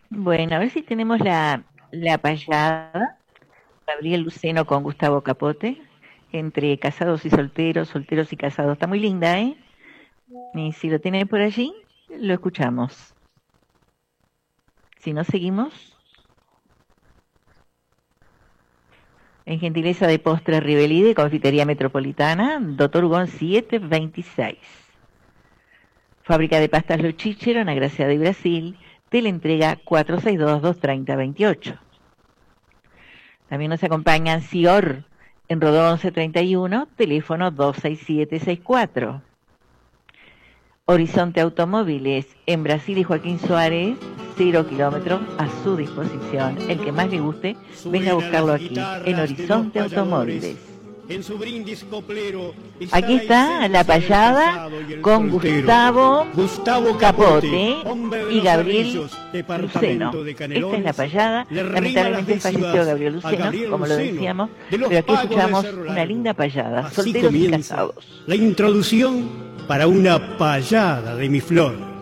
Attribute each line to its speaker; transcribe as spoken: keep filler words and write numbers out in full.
Speaker 1: Bueno, a ver si tenemos la, la payada. Gabriel Luceno con Gustavo Capote. Entre casados y solteros, solteros y casados. Está muy linda, ¿eh? Y si lo tiene por allí, lo escuchamos. Si no, seguimos. En gentileza de Postre Rivelí de Confitería Metropolitana, Doctor Hugon setecientos veintiséis. Fábrica de pastas Lo Chichero, en Agraciada y Brasil, teleentrega cuatro seis dos, dos tres cero, dos ocho. También nos acompañan Cior, en Rodó once treinta y uno, teléfono dos seis siete seis cuatro. Horizonte Automóviles, en Brasil y Joaquín Suárez, cero kilómetros a su disposición. El que más le guste, venga a buscarlo aquí, en Horizonte Automóviles.
Speaker 2: En su brindis coplero,
Speaker 1: aquí está la payada con Gustavo,
Speaker 2: Gustavo
Speaker 1: Capote,
Speaker 2: Capote
Speaker 1: y Gabriel Luceno. Esta es la payada. Lamentablemente falleció Gabriel Luceno, como lo decíamos, pero aquí escuchamos una linda payada, solteros y casados.
Speaker 2: La introducción para una payada de mi flor.